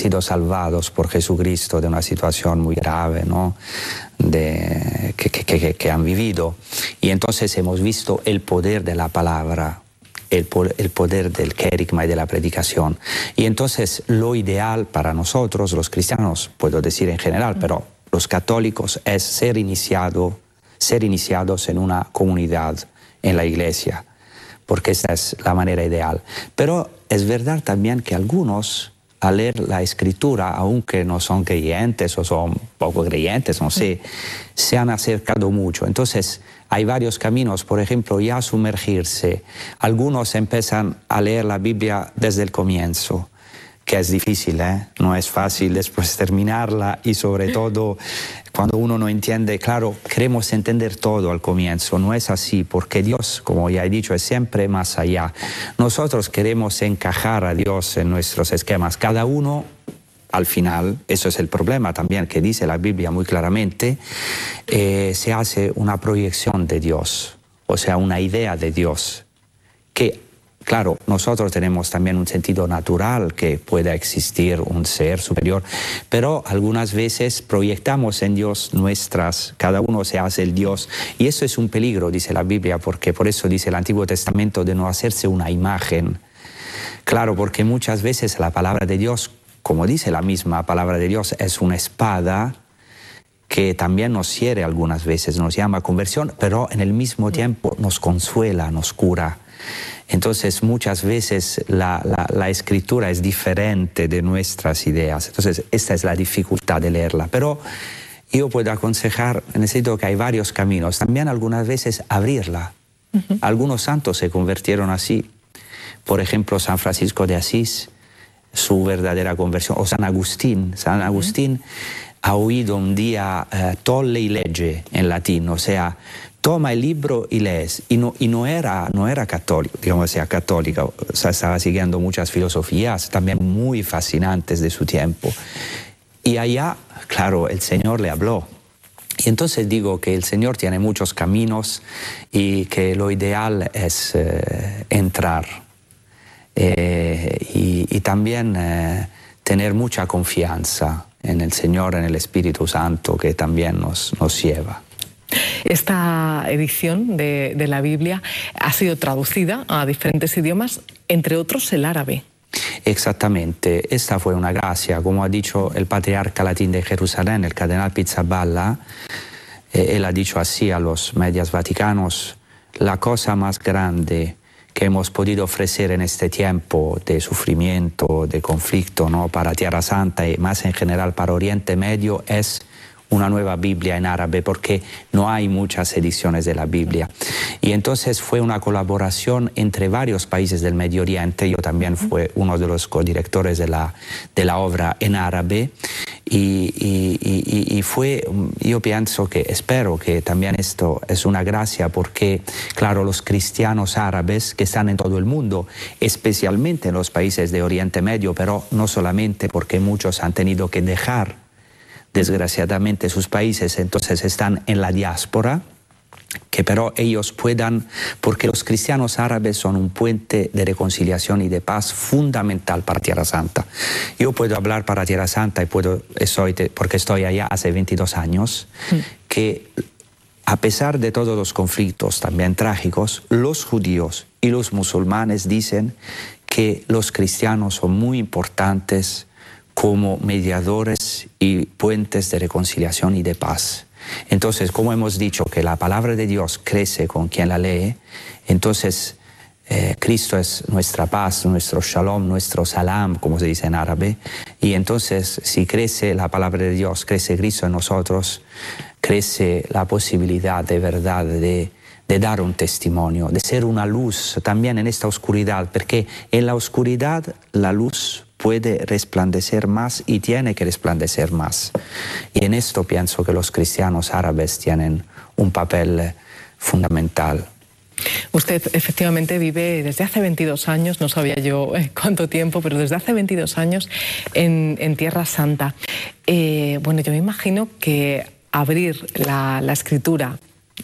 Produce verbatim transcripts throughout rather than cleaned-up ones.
sido salvados por Jesucristo de una situación muy grave, ¿no? de, que, que, que, que han vivido. Y entonces hemos visto el poder de la palabra, el, el poder del querigma y de la predicación. Y entonces lo ideal para nosotros, los cristianos, puedo decir en general, pero los católicos, es ser, iniciado, ser iniciados en una comunidad, en la iglesia, porque esa es la manera ideal. Pero es verdad también que algunos, al leer la escritura, aunque no son creyentes o son poco creyentes, no sé, se han acercado mucho. Entonces, hay varios caminos, por ejemplo, ya sumergirse. Algunos empiezan a leer la Biblia desde el comienzo, que es difícil, ¿eh? No es fácil después terminarla, y sobre todo cuando uno no entiende. Claro, queremos entender todo al comienzo, no es así, porque Dios, como ya he dicho, es siempre más allá. Nosotros queremos encajar a Dios en nuestros esquemas, cada uno al final, eso es el problema también que dice la Biblia muy claramente, eh, se hace una proyección de Dios, o sea, una idea de Dios, que claro, nosotros tenemos también un sentido natural que pueda existir un ser superior, pero algunas veces proyectamos en Dios nuestras, cada uno se hace el Dios, y eso es un peligro, dice la Biblia, porque por eso dice el Antiguo Testamento de no hacerse una imagen. Claro, porque muchas veces la palabra de Dios, como dice la misma palabra de Dios, es una espada que también nos hiere algunas veces, nos llama conversión, pero en el mismo tiempo nos consuela, nos cura. Entonces muchas veces la, la, la escritura es diferente de nuestras ideas. Entonces esta es la dificultad de leerla. Pero yo puedo aconsejar, necesito que hay varios caminos. También algunas veces abrirla. Uh-huh. Algunos santos se convirtieron así. Por ejemplo, San Francisco de Asís, su verdadera conversión. O San Agustín. San Agustín uh-huh. ha oído un día uh, tolle y legge en latín, o sea, toma el libro y lees, y no, y no, era, no era católico, digamos, sea católica, o sea, estaba siguiendo muchas filosofías también muy fascinantes de su tiempo. Y allá, claro, el Señor le habló. Y entonces digo que el Señor tiene muchos caminos y que lo ideal es eh, entrar eh, y, y también eh, tener mucha confianza en el Señor, en el Espíritu Santo, que también nos, nos lleva. Esta edición de, de la Biblia ha sido traducida a diferentes idiomas, entre otros el árabe. Exactamente, esta fue una gracia, como ha dicho el patriarca latín de Jerusalén, el cardenal Pizzaballa, eh, él ha dicho así a los medios vaticanos: la cosa más grande que hemos podido ofrecer en este tiempo de sufrimiento, de conflicto, ¿no?, para Tierra Santa y más en general para Oriente Medio es una nueva Biblia en árabe, porque no hay muchas ediciones de la Biblia. Y entonces fue una colaboración entre varios países del Medio Oriente. Yo también fui uno de los codirectores de la, de la obra en árabe. Y, y, y, y fue, yo pienso que, espero que también esto es una gracia, porque, claro, los cristianos árabes que están en todo el mundo, especialmente en los países de Oriente Medio, pero no solamente, porque muchos han tenido que dejar desgraciadamente sus países, entonces están en la diáspora, que pero ellos puedan, porque los cristianos árabes son un puente de reconciliación y de paz fundamental para Tierra Santa. Yo puedo hablar para Tierra Santa y puedo, estoy, porque estoy allá hace veintidós años, mm. que a pesar de todos los conflictos también trágicos, los judíos y los musulmanes dicen que los cristianos son muy importantes como mediadores y puentes de reconciliación y de paz. Entonces, como hemos dicho que la palabra de Dios crece con quien la lee, entonces eh, Cristo es nuestra paz, nuestro shalom, nuestro salam, como se dice en árabe, y entonces si crece la palabra de Dios, crece Cristo en nosotros, crece la posibilidad de verdad de, de dar un testimonio, de ser una luz también en esta oscuridad, porque en la oscuridad la luz puede resplandecer más y tiene que resplandecer más. Y en esto pienso que los cristianos árabes tienen un papel fundamental. Usted efectivamente vive desde hace veintidós años, no sabía yo cuánto tiempo, pero desde hace veintidós años en, en Tierra Santa. Eh, bueno, yo me imagino que abrir la, la escritura,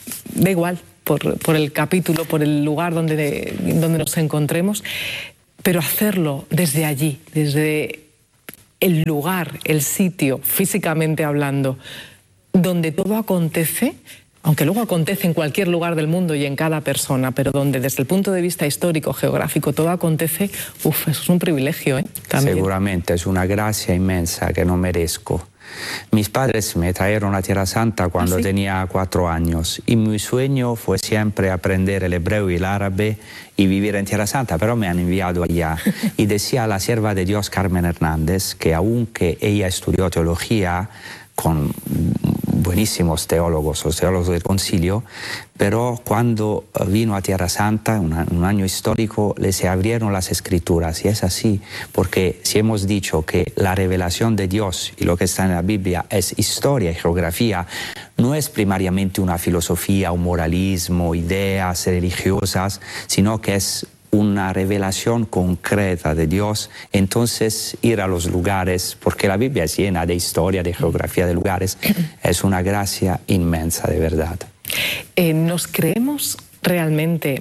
da igual, por, por el capítulo, por el lugar donde, donde nos encontremos, pero hacerlo desde allí, desde el lugar, el sitio, físicamente hablando, donde todo acontece, aunque luego acontece en cualquier lugar del mundo y en cada persona, pero donde desde el punto de vista histórico, geográfico, todo acontece, uff, eso es un privilegio, ¿eh? También. Seguramente, es una gracia inmensa que no merezco. Mis padres me trajeron a Tierra Santa cuando ¿Ah, sí? tenía cuatro años y mi sueño fue siempre aprender el hebreo y el árabe y vivir en Tierra Santa, pero me han enviado allá. Y decía la sierva de Dios Carmen Hernández que aunque ella estudió teología con buenísimos teólogos, los teólogos del concilio, pero cuando vino a Tierra Santa, una, un año histórico, le se abrieron las escrituras, y es así, porque si hemos dicho que la revelación de Dios y lo que está en la Biblia es historia y geografía, no es primariamente una filosofía, un moralismo, ideas religiosas, sino que es una revelación concreta de Dios. Entonces ir a los lugares, porque la Biblia es llena de historia, de geografía de lugares, es una gracia inmensa, de verdad. Eh, ¿Nos creemos realmente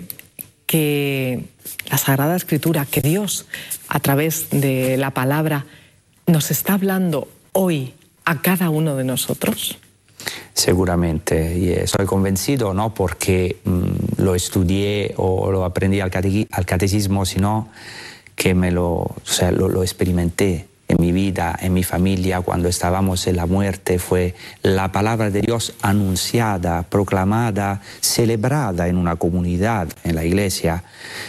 que la Sagrada Escritura, que Dios, a través de la palabra, nos está hablando hoy a cada uno de nosotros? Seguramente, y estoy convencido, no porque mmm, lo estudié o lo aprendí al, cate al catecismo, sino que me lo, o sea, lo, lo experimenté en mi vida, en mi familia, cuando estábamos en la muerte. Fue la palabra de Dios anunciada, proclamada, celebrada en una comunidad, en la iglesia.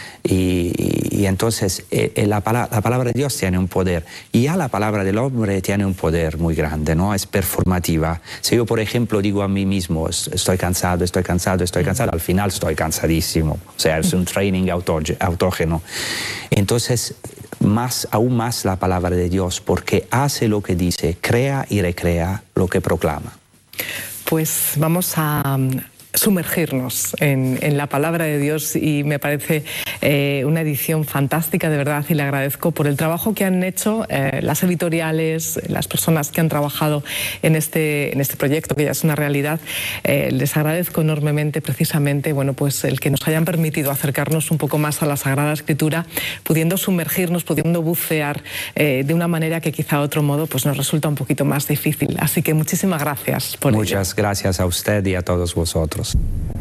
Y, y, y entonces eh, la, pala la palabra de Dios tiene un poder, y ya la palabra del hombre tiene un poder muy grande, ¿no? Es performativa. Si yo, por ejemplo, digo a mí mismo, estoy cansado, estoy cansado, estoy cansado, al final estoy cansadísimo. O sea, es un training autógeno. Entonces, más, aún más la palabra de Dios, porque hace lo que dice, crea y recrea lo que proclama. Pues vamos a sumergirnos en, en la palabra de Dios, y me parece eh, una edición fantástica, de verdad, y le agradezco por el trabajo que han hecho eh, las editoriales, las personas que han trabajado en este, en este proyecto, que ya es una realidad. Eh, les agradezco enormemente, precisamente, bueno, pues el que nos hayan permitido acercarnos un poco más a la Sagrada Escritura, pudiendo sumergirnos, pudiendo bucear eh, de una manera que quizá a otro modo pues nos resulta un poquito más difícil. Así que muchísimas gracias por ello. Muchas gracias a usted y a todos vosotros.